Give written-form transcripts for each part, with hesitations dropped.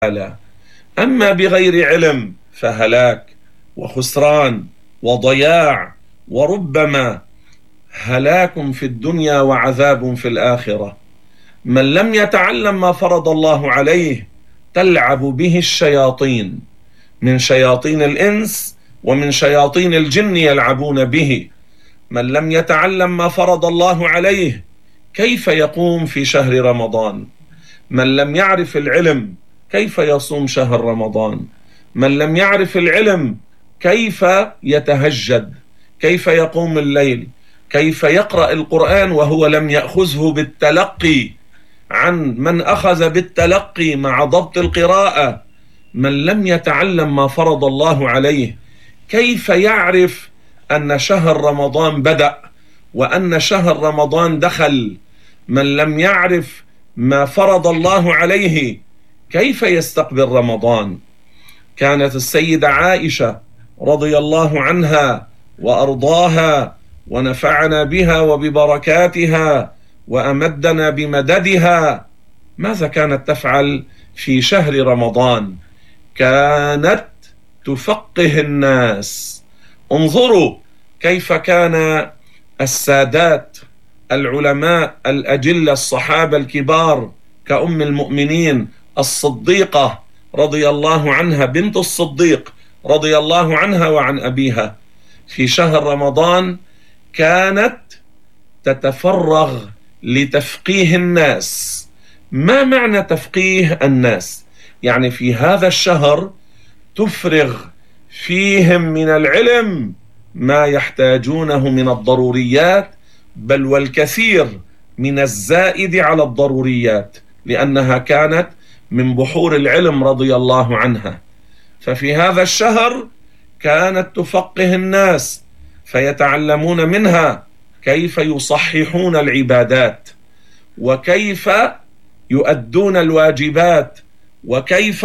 تعالى. أما بغير علم فهلاك وخسران وضياع، وربما هلاك في الدنيا وعذاب في الآخرة. من لم يتعلم ما فرض الله عليه تلعب به الشياطين، من شياطين الإنس ومن شياطين الجن يلعبون به. من لم يتعلم ما فرض الله عليه كيف يقوم في شهر رمضان؟ من لم يعرف العلم كيف يصوم شهر رمضان؟ من لم يعرف العلم كيف يتهجد؟ كيف يقوم الليل؟ كيف يقرأ القرآن وهو لم يأخذه بالتلقي عن من أخذ بالتلقي مع ضبط القراءة؟ من لم يتعلم ما فرض الله عليه كيف يعرف أن شهر رمضان بدأ وأن شهر رمضان دخل؟ من لم يعرف ما فرض الله عليه كيف يستقبل رمضان؟ كانت السيدة عائشة رضي الله عنها وأرضاها ونفعنا بها وببركاتها وأمدنا بمددها، ماذا كانت تفعل في شهر رمضان؟ كانت تفقه الناس. انظروا كيف كان السادات العلماء الأجلة الصحابة الكبار كأم المؤمنين الصديقة رضي الله عنها بنت الصديق رضي الله عنها وعن أبيها، في شهر رمضان كانت تتفرغ لتفقيه الناس. ما معنى تفقيه الناس؟ يعني في هذا الشهر تفرغ فيهم من العلم ما يحتاجونه من الضروريات، بل والكثير من الزائد على الضروريات، لأنها كانت من بحور العلم رضي الله عنها. ففي هذا الشهر كانت تفقه الناس فيتعلمون منها كيف يصححون العبادات، وكيف يؤدون الواجبات، وكيف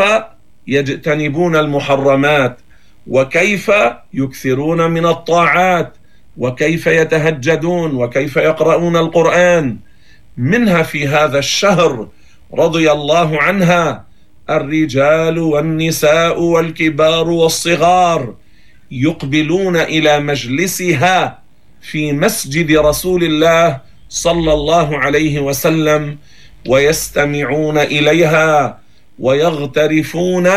يجتنبون المحرمات، وكيف يكثرون من الطاعات، وكيف يتهجدون، وكيف يقرؤون القرآن. منها في هذا الشهر رضي الله عنها الرجال والنساء والكبار والصغار يقبلون إلى مجلسها في مسجد رسول الله صلى الله عليه وسلم ويستمعون إليها ويغترفون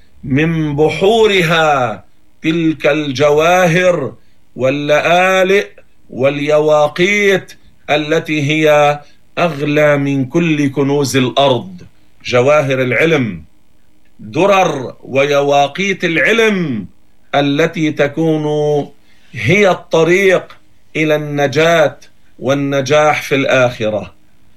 من بحورها تلك الجواهر واللآلئ واليواقيت التي هي أغلى من كل كنوز الأرض. جواهر العلم، درر ويواقيت العلم التي تكون هي الطريق إلى النجاة والنجاح في الآخرة،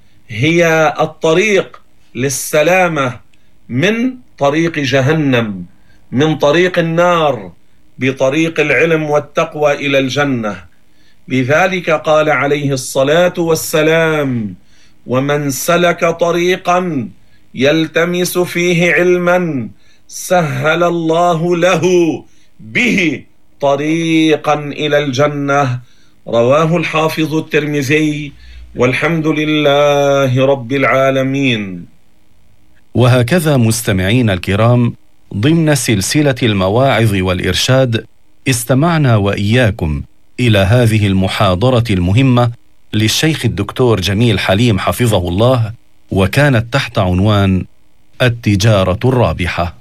هي الطريق للسلامة من طريق جهنم، من طريق النار، بطريق العلم والتقوى إلى الجنة. لذلك قال عليه الصلاة والسلام: ومن سلك طريقا يلتمس فيه علما سهل الله له به طريقا إلى الجنة. رواه الحافظ الترمذي، والحمد لله رب العالمين. وهكذا مستمعين الكرام، ضمن سلسلة المواعظ والإرشاد استمعنا وإياكم إلى هذه المحاضرة المهمة للشيخ الدكتور جميل حليم حفظه الله، وكانت تحت عنوان التجارة الرابحة.